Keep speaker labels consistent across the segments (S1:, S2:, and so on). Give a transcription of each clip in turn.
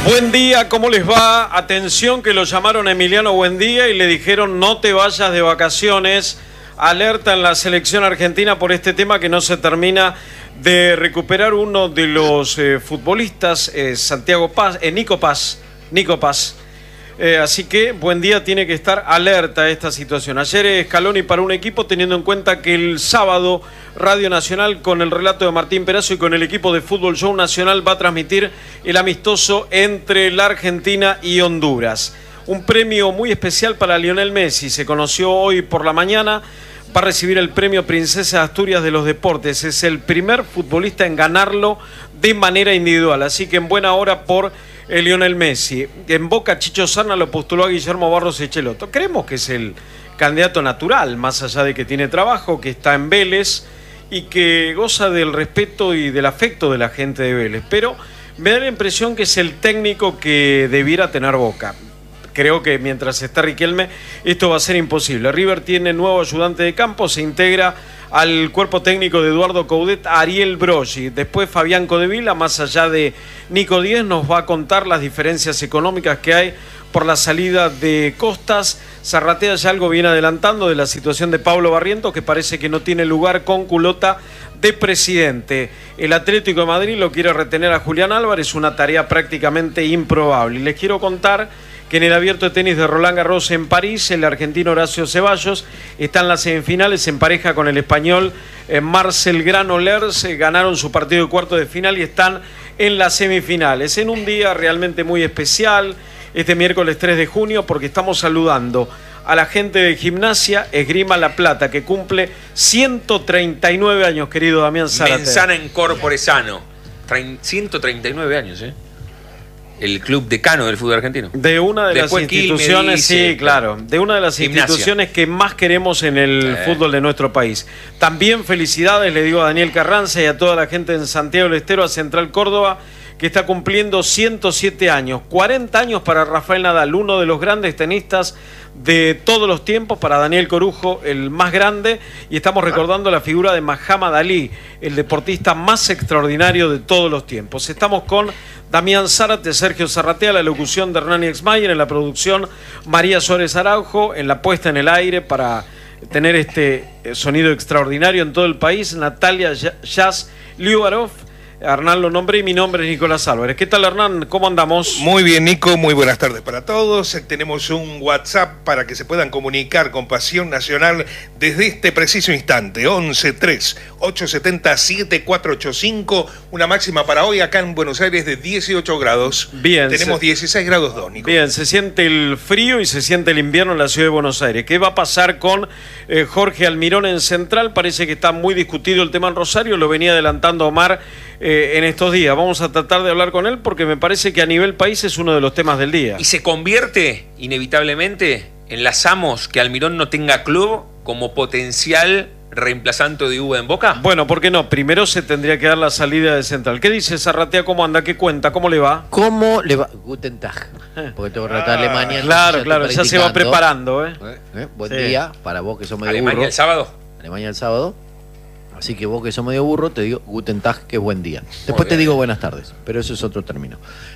S1: Buen día, ¿cómo les va? Atención que lo llamaron Emiliano Buendía y le dijeron no te vayas de vacaciones. Alerta en la selección argentina por este tema que no se termina de recuperar uno de los futbolistas, Nico Paz. Así que Buendía tiene que estar alerta a esta situación. Ayer Scaloni para un equipo, teniendo en cuenta que el sábado Radio Nacional, con el relato de Martín Perazzo y con el equipo de Fútbol Show Nacional, va a transmitir el amistoso entre la Argentina y Honduras. Un premio muy especial para Lionel Messi, se conoció hoy por la mañana. Va a recibir el premio Princesa de Asturias de los Deportes. Es el primer futbolista en ganarlo de manera individual. Así que en buena hora por Lionel Messi. En Boca, Chicho Serna lo postuló a Guillermo Barros Echelotto. Creemos que es el candidato natural, más allá de que tiene trabajo, que está en Vélez y que goza del respeto y del afecto de la gente de Vélez. Pero me da la impresión que es el técnico que debiera tener Boca. Creo que mientras está Riquelme esto va a ser imposible. River tiene nuevo ayudante de campo, se integra al cuerpo técnico de Eduardo Coudet, Ariel Broggi. Después Fabián Codevila, más allá de Nico Díez, nos va a contar las diferencias económicas que hay por la salida de Costas. Zarratea ya algo viene adelantando de la situación de Pablo Barrientos, que parece que no tiene lugar con culota de presidente. El Atlético de Madrid lo quiere retener a Julián Álvarez, una tarea prácticamente improbable. Y les quiero contar que en el abierto de tenis de Roland Garros en París, el argentino Horacio Ceballos está en las semifinales en pareja con el español Marcel Granollers. Ganaron su partido de cuarto de final y están en las semifinales. En un día realmente muy especial, este miércoles 3 de junio, porque estamos saludando a la gente de Gimnasia Esgrima La Plata, que cumple 139 años, querido Damián Zárate.
S2: Mensana in corpore sano. 139 años, ¿eh? El club decano del fútbol argentino.
S1: De una de las instituciones, sí, claro, de una de las instituciones que más queremos en el fútbol de nuestro país. También felicidades, le digo a Daniel Carranza y a toda la gente en Santiago del Estero, a Central Córdoba, que está cumpliendo 107 años. 40 años para Rafael Nadal, uno de los grandes tenistas de todos los tiempos, para Daniel Corujo, el más grande, y estamos recordando la figura de Muhammad Ali, el deportista más extraordinario de todos los tiempos. Estamos con Damián Zárate, Sergio Zarratea, la locución de Hernán Exmayer, en la producción María Suárez Araujo, en la puesta en el aire para tener este sonido extraordinario en todo el país, Natalia Jazz Liubarov. Hernán lo nombré y mi nombre es Nicolás Álvarez. ¿Qué tal, Hernán? ¿Cómo andamos?
S3: Muy bien, Nico. Muy buenas tardes para todos. Tenemos un WhatsApp para que se puedan comunicar con Pasión Nacional desde este preciso instante. 11-3-870-7485. Una máxima para hoy acá en Buenos Aires de 18 grados.
S1: Bien.
S3: Tenemos 16 grados 2, Nico.
S1: Bien, se siente el frío y se siente el invierno en la ciudad de Buenos Aires. ¿Qué va a pasar con Jorge Almirón en Central? Parece que está muy discutido el tema en Rosario. Lo venía adelantando Omar en estos días. Vamos a tratar de hablar con él porque me parece que a nivel país es uno de los temas del día.
S2: Y se convierte inevitablemente, enlazamos que Almirón no tenga club como potencial reemplazante de Uva en Boca.
S1: Bueno, ¿por qué no? Primero se tendría que dar la salida de Central. ¿Qué dice Zarratea? ¿Cómo anda? ¿Qué cuenta? ¿Cómo le va?
S4: ¿Cómo le va? Guten Tag. Porque tengo que tratar Alemania.
S1: Claro, ya se va preparando.
S4: Buen día para vos que sos medio
S2: Alemania
S4: burro.
S2: el sábado.
S4: Alemania el sábado. Así que vos que sos medio burro, te digo Guten Tag, que es buen día. Después te digo buenas tardes, pero eso es otro término.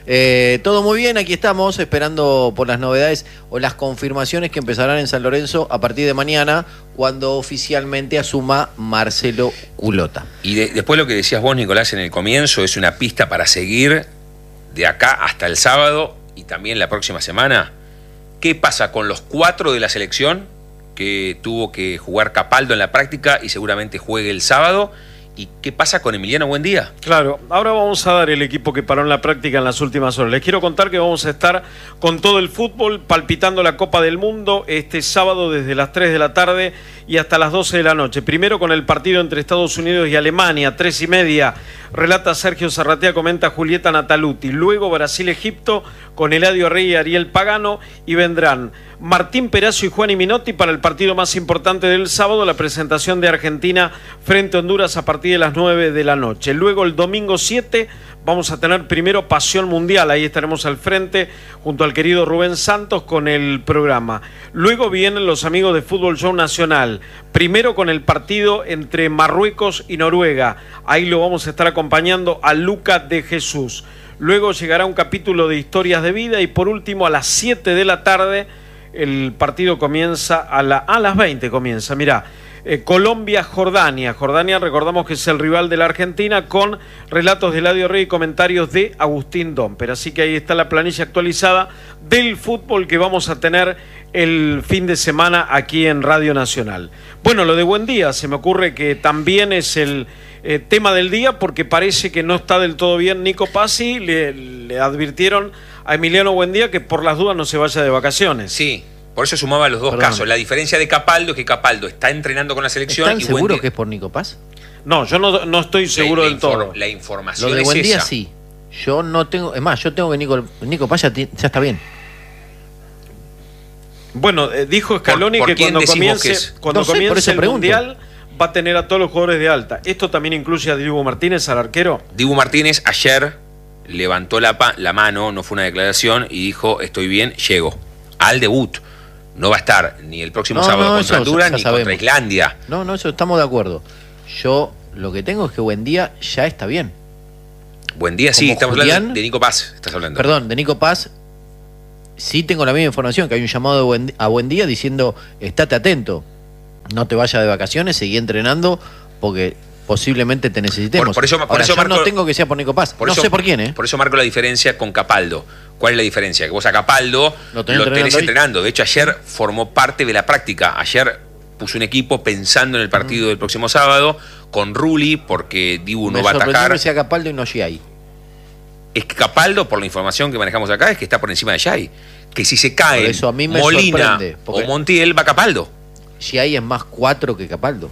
S4: Todo muy bien, aquí estamos esperando por las novedades o las confirmaciones que empezarán en San Lorenzo a partir de mañana, cuando oficialmente asuma Marcelo Culota.
S2: Y después lo que decías vos, Nicolás, en el comienzo, es una pista para seguir de acá hasta el sábado y también la próxima semana. ¿Qué pasa con los 4 de la selección que tuvo que jugar Capaldo en la práctica y seguramente juegue el sábado? ¿Y qué pasa con Emiliano Buendía?
S1: Claro, ahora vamos a dar el equipo que paró en la práctica en las últimas horas. Les quiero contar que vamos a estar con todo el fútbol palpitando la Copa del Mundo este sábado desde las 3 de la tarde y hasta las 12 de la noche. Primero con el partido entre Estados Unidos y Alemania, 3:30. Relata Sergio Zarratea, comenta Julieta Nataluti. Luego Brasil-Egipto con Eladio Rey y Ariel Pagano, y vendrán Martín Perazzo y Juan Minotti para el partido más importante del sábado, la presentación de Argentina frente a Honduras a partir de las 9 de la noche. Luego el domingo 7 vamos a tener primero Pasión Mundial, ahí estaremos al frente junto al querido Rubén Santos con el programa. Luego vienen los amigos de Fútbol Show Nacional, primero con el partido entre Marruecos y Noruega, ahí lo vamos a estar acompañando a Luca de Jesús. Luego llegará un capítulo de historias de vida y por último a las 7 de la tarde el partido comienza a las 20 comienza, mirá. Colombia-Jordania. Jordania, recordamos que es el rival de la Argentina, con relatos de Eladio Rey y comentarios de Agustín Domper. Así que ahí está la planilla actualizada del fútbol que vamos a tener el fin de semana aquí en Radio Nacional. Bueno, lo de Buendía, se me ocurre que también es el tema del día, porque parece que no está del todo bien Nico Pazzi. Le advirtieron a Emiliano Buendía que por las dudas no se vaya de vacaciones.
S2: Sí. Por eso sumaba los dos casos. La diferencia de Capaldo es que Capaldo está entrenando con la selección.
S4: ¿Están seguros que es por Nico Paz?
S1: No, yo no estoy seguro del todo.
S2: La información
S4: lo de
S2: es
S4: Buendía
S2: esa.
S4: sí. Yo no tengo. Es más, yo tengo que Nico Paz ya está bien.
S1: Bueno, dijo Scaloni que cuando comience el Mundial va a tener a todos los jugadores de alta. ¿Esto también incluye a Dibu Martínez, al arquero?
S2: Dibu Martínez ayer levantó la mano, no fue una declaración, y dijo: estoy bien, llego al debut. No va a estar ni el próximo sábado contra Honduras ni contra Islandia.
S4: No, eso estamos de acuerdo. Yo lo que tengo es que Buendía ya está bien.
S2: Buendía sí, estamos hablando de Nico Paz. Estás hablando.
S4: Perdón, de Nico Paz. Sí tengo la misma información, que hay un llamado a Buendía diciendo: estate atento, no te vayas de vacaciones, seguí entrenando porque posiblemente te necesitemos. Por eso yo marco, no tengo que sea por Nico Paz, no sé por quién, ¿eh?
S2: Por eso marco la diferencia con Capaldo. ¿Cuál es la diferencia? Que vos a Capaldo lo tenés entrenando. De hecho, ayer formó parte de la práctica. Ayer puso un equipo pensando en el partido del próximo sábado con Rulli, porque Dibu no va a atacar.
S4: Que sea Capaldo y no Giai.
S2: Es que Capaldo, por la información que manejamos acá, es que está por encima de Giai. Que si se caen Molina o Montiel, va Capaldo.
S4: Giai es más 4 que Capaldo.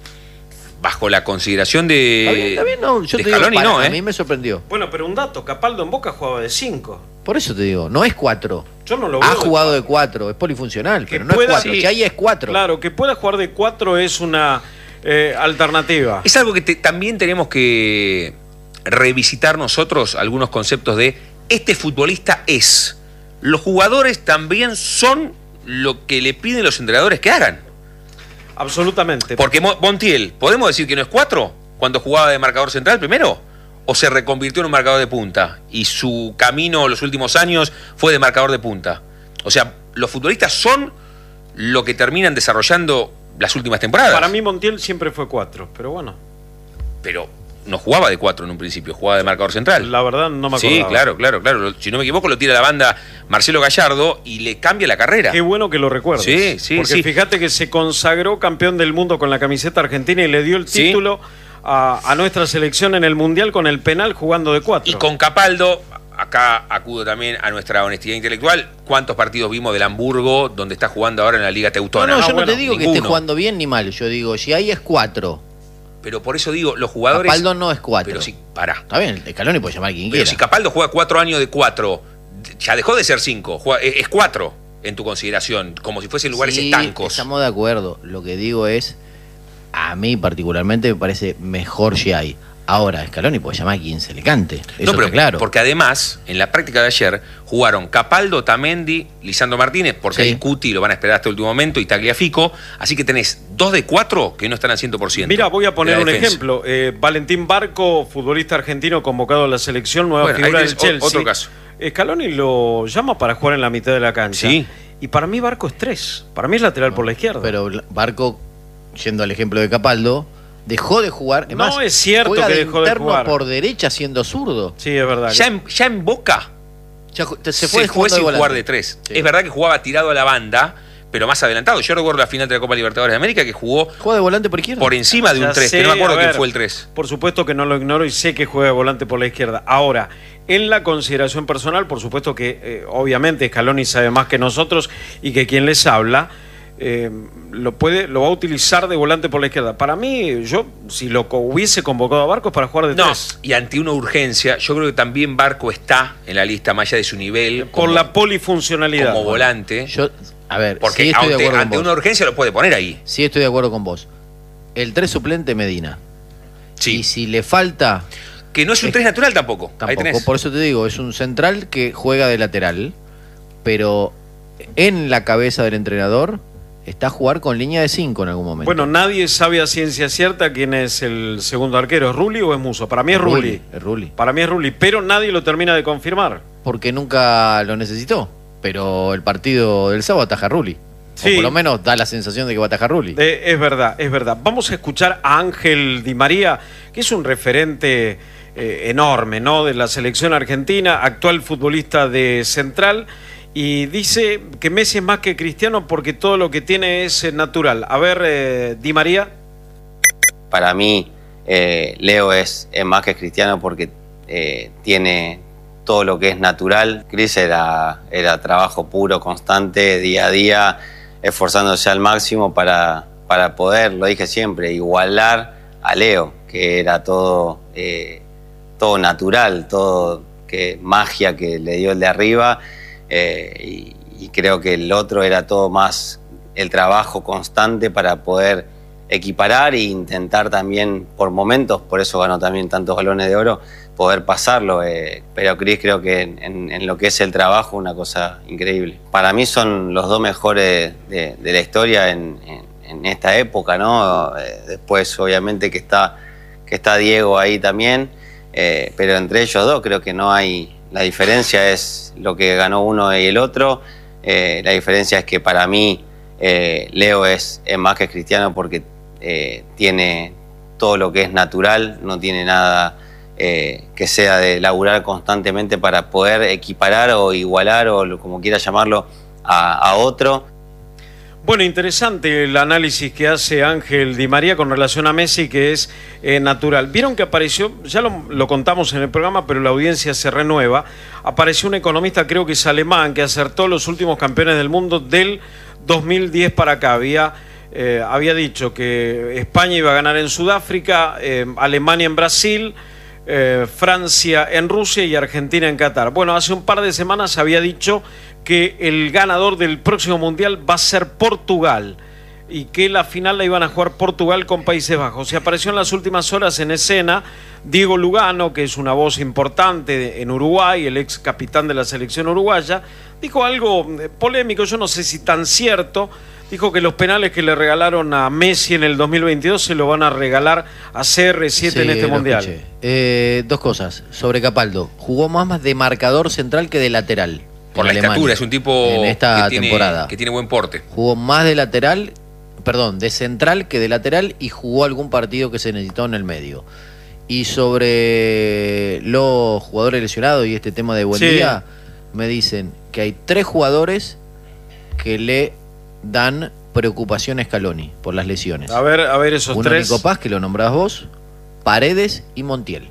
S2: Bajo la consideración de
S4: Está bien, no, yo
S2: de
S4: te digo,
S2: Scaloni, no,
S4: a mí me sorprendió.
S1: Bueno, pero un dato, Capaldo en Boca jugaba de 5.
S4: Por eso te digo, no es 4.
S1: Yo no lo veo.
S4: Ha jugado de 4, es polifuncional, pero no es 4.
S1: Sí.
S4: Que ahí es 4.
S1: Claro, que pueda jugar de 4 es una alternativa.
S2: Es algo que también tenemos que revisitar nosotros, algunos conceptos de este futbolista es. Los jugadores también son lo que le piden los entrenadores que hagan.
S1: Absolutamente.
S2: Porque Montiel, ¿podemos decir que no es 4 cuando jugaba de marcador central primero? ¿O se reconvirtió en un marcador de punta y su camino los últimos años fue de marcador de punta? O sea, los futbolistas son lo que terminan desarrollando las últimas temporadas.
S1: Para mí Montiel siempre fue 4, pero bueno.
S2: Pero no jugaba de 4 en un principio, jugaba de marcador central.
S1: La verdad no me acuerdo.
S2: Sí, claro. Si no me equivoco, lo tira a la banda Marcelo Gallardo y le cambia la carrera.
S1: Qué bueno que lo recuerdes.
S2: Sí.
S1: Porque fíjate que se consagró campeón del mundo con la camiseta argentina y le dio el título a nuestra selección en el Mundial con el penal jugando de 4.
S2: Y con Capaldo, acá acudo también a nuestra honestidad intelectual. ¿Cuántos partidos vimos del Hamburgo donde está jugando ahora en la Liga Teutona?
S4: No, yo no te digo ninguno. Que esté jugando bien ni mal. Yo digo, si ahí es 4.
S2: Pero por eso digo, los jugadores...
S4: Capaldo no es 4.
S2: Pero sí, pará.
S4: Está bien, el Scaloni puede llamar a quien
S2: pero
S4: quiera.
S2: Si Capaldo juega 4 años de 4, ya dejó de ser 5. Es 4 en tu consideración, como si fuesen lugares estancos.
S4: Estamos de acuerdo. Lo que digo es, a mí particularmente me parece mejor Giai. Ahora, Scaloni puede llamar a quien se le cante. Eso
S2: no, pero
S4: claro.
S2: Porque además, en la práctica de ayer, jugaron Capaldo, Tamendi, Lisandro Martínez, porque ahí Cuti lo van a esperar hasta el último momento, y Tagliafico. Así que tenés 2 de 4 que no están al 100%.
S1: Mira, voy a poner un ejemplo. Valentín Barco, futbolista argentino convocado a la selección, nueva figura del Chelsea.
S2: Otro caso.
S1: Scaloni lo llama para jugar en la mitad de la cancha.
S2: Sí.
S1: Y para mí Barco es 3. Para mí es lateral por la izquierda.
S4: Pero Barco, yendo al ejemplo de Capaldo, dejó de jugar.
S1: No, es cierto que dejó de jugar.
S4: Por derecha siendo zurdo.
S1: Sí, es verdad.
S2: Ya en Boca
S4: se fue
S2: sin jugar de 3. Sí. Es verdad que jugaba tirado a la banda, pero más adelantado. Yo recuerdo la final de la Copa Libertadores de América que jugó
S4: de volante por izquierda.
S2: Por encima de un 3, que no me acuerdo quién fue el 3.
S1: Por supuesto que no lo ignoro y sé que juega de volante por la izquierda. Ahora, en la consideración personal, por supuesto que obviamente Scaloni sabe más que nosotros y que quien les habla lo va a utilizar de volante por la izquierda. Para mí, yo si lo hubiese convocado a Barco es para jugar de 3.
S2: Y ante una urgencia, yo creo que también Barco está en la lista más allá de su nivel
S1: por la polifuncionalidad
S2: como volante.
S4: A ver,
S2: porque
S4: sí estoy de acuerdo
S2: ante una urgencia lo puede poner ahí.
S4: Sí, estoy de acuerdo con vos. El 3 suplente Medina.
S2: Sí.
S4: Y si le falta...
S2: Que no es un 3 natural tampoco.
S4: Tampoco, por eso te digo, es un central que juega de lateral, pero en la cabeza del entrenador está a jugar con línea de 5 en algún momento.
S1: Bueno, nadie sabe a ciencia cierta quién es el segundo arquero. ¿Es Rulli o es Musso? Para mí es Rulli.
S4: Es Rulli.
S1: Para mí es Rulli, pero nadie lo termina de confirmar.
S4: Porque nunca lo necesitó. Pero el partido del sábado ataja a Rulli.
S1: Sí.
S4: O por lo menos da la sensación de que va a atajar Rulli.
S1: Es verdad, es verdad. Vamos a escuchar a Ángel Di María, que es un referente enorme, ¿no?, de la selección argentina, actual futbolista de Central, y dice que Messi es más que Cristiano porque todo lo que tiene es natural. A ver, Di María.
S5: Para mí, Leo es más que Cristiano porque tiene todo lo que es natural. Cris era trabajo puro, constante, día a día, esforzándose al máximo para poder, lo dije siempre, igualar a Leo, que era todo natural, todo magia que le dio el de arriba, y creo que el otro era todo más el trabajo constante para poder equiparar e intentar también por momentos, por eso ganó también tantos balones de oro, poder pasarlo, pero Cris creo que en lo que es el trabajo, una cosa increíble. Para mí son los dos mejores de la historia en esta época, ¿no? Después obviamente que está Diego ahí también, pero entre ellos dos creo que no hay, la diferencia es lo que ganó uno y el otro. La diferencia es que para mí Leo es más que Cristiano porque tiene todo lo que es natural, no tiene nada que sea de laburar constantemente para poder equiparar o igualar o como quiera llamarlo a otro.
S1: Bueno, interesante el análisis que hace Ángel Di María con relación a Messi, que es natural. Vieron que apareció, ya lo contamos en el programa, pero la audiencia se renueva. Apareció un economista, creo que es alemán, que acertó los últimos campeones del mundo del 2010 para acá. Había dicho que España iba a ganar en Sudáfrica, Alemania en Brasil, Francia en Rusia y Argentina en Qatar. Bueno, hace un par de semanas había dicho que el ganador del próximo Mundial va a ser Portugal y que la final la iban a jugar Portugal con Países Bajos. Y apareció en las últimas horas en escena Diego Lugano, que es una voz importante en Uruguay, el ex capitán de la selección uruguaya, dijo algo polémico, yo no sé si tan cierto. Dijo que los penales que le regalaron a Messi en el 2022 se lo van a regalar a CR7 en este Mundial.
S4: Dos cosas. Sobre Capaldo. Jugó más de marcador central que de lateral.
S2: Por la
S4: Alemania,
S2: estatura, es un tipo
S4: en esta temporada.
S2: Que tiene buen porte.
S4: Jugó más de central que de lateral y jugó algún partido que se necesitó en el medio. Y sobre los jugadores lesionados y este tema de Buendía, me dicen que hay 3 jugadores que le dan preocupación a Scaloni por las lesiones.
S1: A ver esos
S4: Uno,
S1: 3.
S4: Nico Paz, que lo nombrás vos, Paredes y Montiel.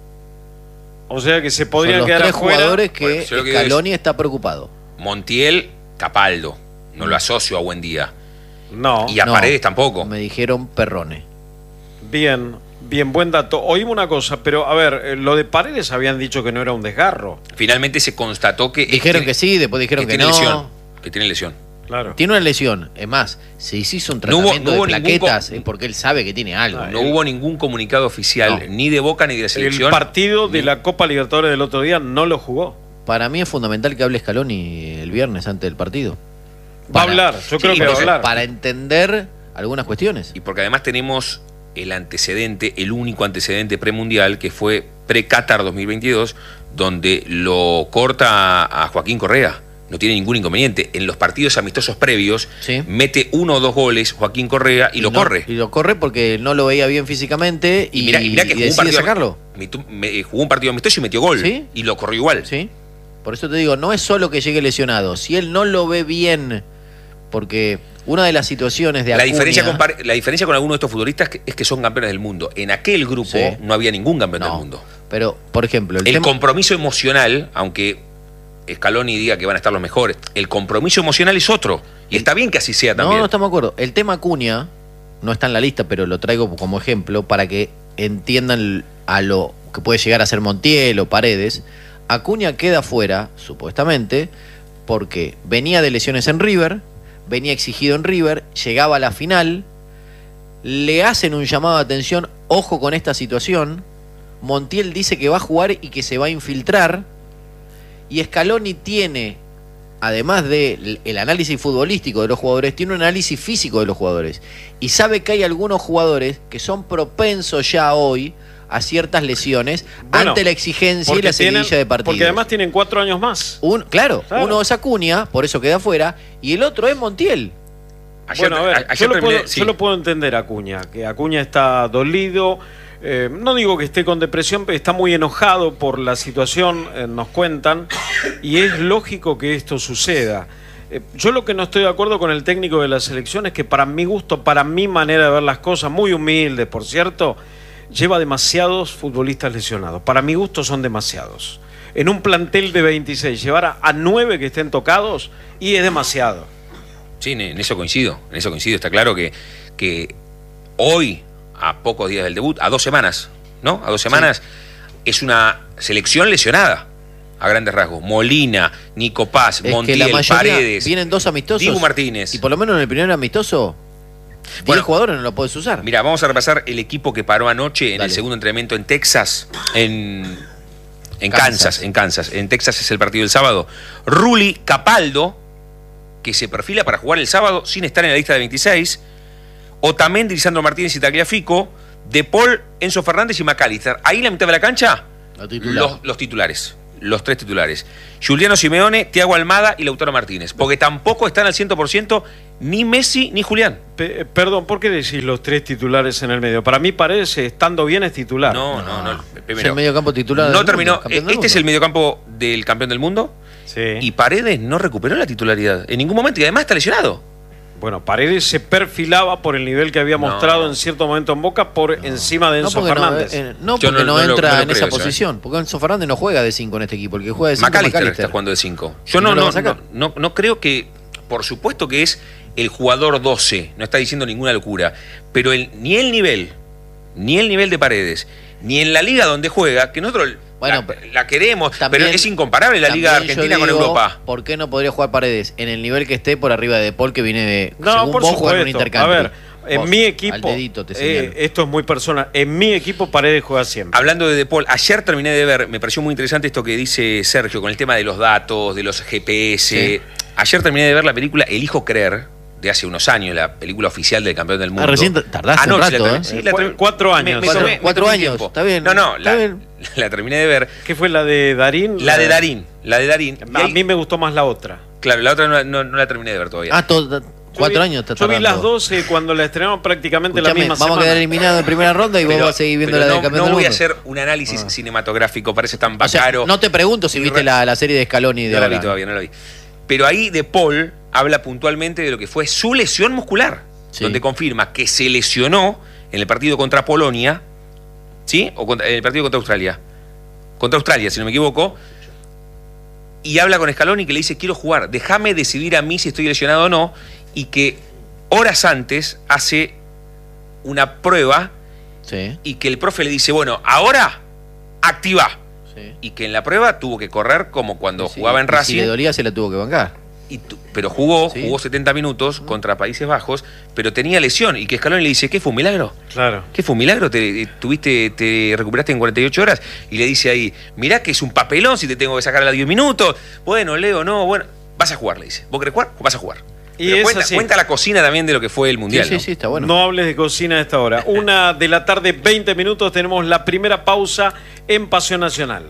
S1: O sea que se podrían
S4: Son los
S1: quedar
S4: 3
S1: afuera.
S4: jugadores que
S2: Bueno,
S4: Scaloni está preocupado.
S2: Montiel, Capaldo. No lo asocio a Buendía.
S1: No.
S2: Y a Paredes tampoco.
S4: Me dijeron Perrone.
S1: Bien, buen dato. Oímos una cosa, pero a ver, lo de Paredes habían dicho que no era un desgarro.
S2: Finalmente se constató que...
S4: Dijeron que sí, después dijeron que
S2: tiene
S4: no.
S2: lesión, que tiene lesión.
S1: Claro.
S4: Tiene una lesión. Es más, se hizo un tratamiento
S2: no hubo
S4: de plaquetas porque él sabe que tiene algo.
S2: No hubo ningún comunicado oficial, ni de Boca ni de la selección.
S1: El partido de la Copa Libertadores del otro día no lo jugó.
S4: Para mí es fundamental que hable Scaloni el viernes antes del partido.
S1: Va a hablar, yo creo que va a hablar.
S4: Para entender algunas cuestiones.
S2: Y porque además tenemos el antecedente, el único antecedente premundial, que fue pre-Qatar 2022, donde lo corta a Joaquín Correa. No tiene ningún inconveniente. En los partidos amistosos previos, mete 1 o 2 goles Joaquín Correa y lo corre.
S4: Y lo corre porque no lo veía bien físicamente y
S2: mirá que
S4: decide sacarlo.
S2: Jugó un partido amistoso y metió gol.
S4: ¿Sí?
S2: Y lo corrió igual.
S4: Sí. Por eso te digo, no es solo que llegue lesionado. Si él no lo ve bien, porque una de las situaciones de Acuña...
S2: La diferencia con algunos de estos futbolistas es que son campeones del mundo. En aquel grupo no había ningún campeón del mundo.
S4: Pero, por ejemplo...
S2: El compromiso emocional, aunque Scaloni diga que van a estar los mejores, el compromiso emocional es otro. Y está bien que así sea también.
S4: No estamos de acuerdo. El tema Acuña no está en la lista, pero lo traigo como ejemplo para que entiendan a lo que puede llegar a ser Montiel o Paredes. Acuña queda fuera, supuestamente, porque venía de lesiones en River, venía exigido en River, llegaba a la final, le hacen un llamado de atención, ojo con esta situación, Montiel dice que va a jugar y que se va a infiltrar, y Scaloni tiene además del análisis futbolístico de los jugadores, tiene un análisis físico de los jugadores. Y sabe que hay algunos jugadores que son propensos ya hoy a ciertas lesiones ante la exigencia y la seguidilla de partidos.
S1: Porque además tienen 4 años más.
S4: Claro, uno es Acuña, por eso queda afuera, y el otro es Montiel.
S1: Bueno, a ver, yo lo puedo entender, Acuña, que Acuña está dolido. No digo que esté con depresión, pero está muy enojado por la situación, nos cuentan, y es lógico que esto suceda. Yo lo que no estoy de acuerdo con el técnico de la selección es que, para mi gusto, para mi manera de ver las cosas, muy humilde, por cierto, lleva demasiados futbolistas lesionados. Para mi gusto son demasiados. En un plantel de 26, llevar a 9 que estén tocados, y es demasiado.
S2: Sí, en eso coincido. Está claro que hoy, a pocos días del debut, a 2 semanas, ¿no? A 2 semanas, es una selección lesionada, a grandes rasgos. Molina, Nico Paz, Montiel, Paredes.
S4: Vienen 2 amistosos.
S2: Dibu Martínez.
S4: Y por lo menos en el primer amistoso, 10 jugadores no lo puedes usar.
S2: Mira, vamos a repasar el equipo que paró anoche en el segundo entrenamiento en Texas, en Kansas. En Texas es el partido del sábado. Rulli, Capaldo, que se perfila para jugar el sábado sin estar en la lista de 26. Otamendi, Lisandro Martínez y Tagliafico. De Paul, Enzo Fernández y McAllister. Ahí en la mitad de la cancha, los titulares. Los 3 titulares. Juliano Simeone, Thiago Almada y Lautaro Martínez. Porque tampoco están al 100% ni Messi ni Julián.
S1: Perdón, ¿por qué decís los 3 titulares en el medio? Para mí Paredes, estando bien, es titular.
S2: No.
S4: Primero, es el mediocampo titular.
S2: No terminó. Este es el mediocampo del campeón del mundo.
S1: Sí.
S2: Y Paredes no recuperó la titularidad en ningún momento y además está lesionado.
S1: Bueno, Paredes se perfilaba por el nivel que había mostrado en cierto momento en Boca por encima de Enzo Fernández.
S4: Porque no entra en esa posición. Porque Enzo Fernández no juega de 5 en este equipo. El que juega de 5 es
S2: McAllister. Está jugando de 5. Yo no creo que... Por supuesto que es el jugador 12. No está diciendo ninguna locura. Pero ni el nivel de Paredes, ni en la liga donde juega, que nosotros... Bueno, la queremos, también, pero es incomparable la Liga Argentina con Europa.
S4: ¿Por qué no podría jugar Paredes en el nivel que esté por arriba de Paul, que viene de...
S1: No, por supuesto.
S4: Un intercambio?
S1: A ver, en mi equipo, esto es muy personal, en mi equipo Paredes juega siempre.
S2: Hablando de Paul, ayer terminé de ver, me pareció muy interesante esto que dice Sergio con el tema de los datos, de los GPS. Sí. Ayer terminé de ver la película Elijo Creer, de hace unos años, la película oficial del campeón del mundo.
S4: Recién tardaste un rato,
S1: Sí, 4 años.
S4: 4 años, está bien.
S2: La terminé de ver.
S1: ¿Qué fue la de Darín?
S2: La de Darín.
S1: A mí me gustó más la otra.
S2: Claro, la otra no la terminé de ver todavía.
S4: 4 años está tardando.
S1: Yo vi las 12 cuando la estrenamos prácticamente la misma semana.
S4: Vamos a quedar eliminados en primera ronda y vos vas a seguir viendo la del campeón del mundo.
S2: No voy a hacer un análisis cinematográfico, parece tan bacaro.
S4: No te pregunto si viste la serie de Scaloni de
S2: ahora. No la vi todavía, no la vi. Pero ahí De Paul habla puntualmente de lo que fue su lesión muscular, donde confirma que se lesionó en el partido contra Polonia, ¿sí? O en el partido contra Australia. Contra Australia, si no me equivoco. Y habla con Scaloni que le dice, quiero jugar, déjame decidir a mí si estoy lesionado o no. Y que horas antes hace una prueba y que el profe le dice, bueno, ahora activa. Y que en la prueba tuvo que correr como cuando jugaba en Racing.
S4: Si le dolía, se la tuvo que bancar.
S2: Pero jugó 70 minutos contra Países Bajos, pero tenía lesión. Y que Scaloni le dice, ¿qué fue un milagro?
S1: Claro.
S2: ¿Qué fue un milagro? Te recuperaste en 48 horas. Y le dice ahí, mirá que es un papelón si te tengo que sacar a los 10 minutos. Bueno, Leo, no, bueno, vas a jugar, le dice. ¿Vos querés jugar? Vas a jugar. Y cuenta la cocina también de lo que fue el Mundial.
S4: Sí, está bueno.
S1: No hables de cocina a esta hora. 1 de la tarde, 20 minutos, tenemos la primera pausa en Pasión Nacional.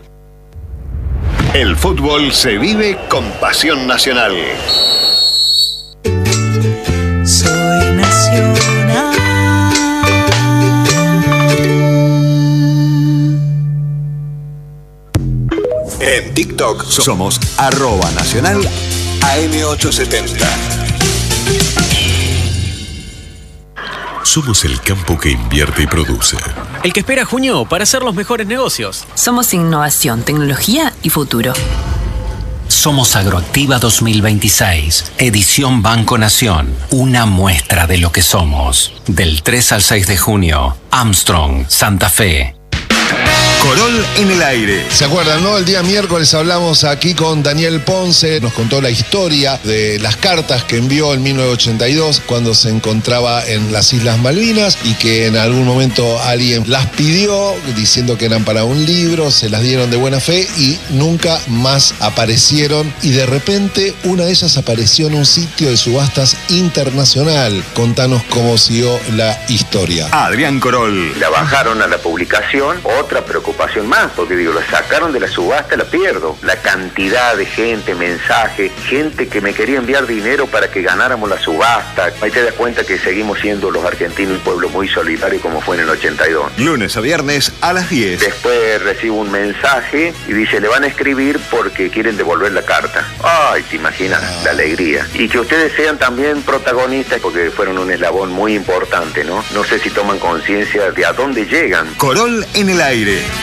S6: El fútbol se vive con Pasión Nacional.
S7: Soy Nacional.
S6: En TikTok somos @Nacional AM870.
S8: Somos el campo que invierte y produce.
S9: El que espera junio para hacer los mejores negocios.
S10: Somos innovación, tecnología y futuro.
S11: Somos Agroactiva 2026, edición Banco Nación. Una muestra de lo que somos. Del 3 al 6 de junio, Armstrong, Santa Fe.
S6: Corol en el aire.
S12: ¿Se acuerdan, no? El día miércoles hablamos aquí con Daniel Ponce, nos contó la historia de las cartas que envió en 1982 cuando se encontraba en las Islas Malvinas y que en algún momento alguien las pidió diciendo que eran para un libro, se las dieron de buena fe y nunca más aparecieron, y de repente una de ellas apareció en un sitio de subastas internacional. Contanos cómo siguió la historia.
S6: Adrián Corol.
S13: La bajaron a la publicación, otra preocupación más, porque digo, la sacaron de la subasta, la pierdo. La cantidad de gente, mensaje, gente que me quería enviar dinero para que ganáramos la subasta. Ahí te das cuenta que seguimos siendo los argentinos un pueblo muy solidario como fue en el 82.
S6: Lunes a viernes a las 10.
S13: Después recibo un mensaje y dice, le van a escribir porque quieren devolver la carta. Ay, te imaginas la alegría. Y que ustedes sean también protagonistas porque fueron un eslabón muy importante, ¿no? No sé si toman conciencia de a dónde llegan.
S6: Corol en el aire.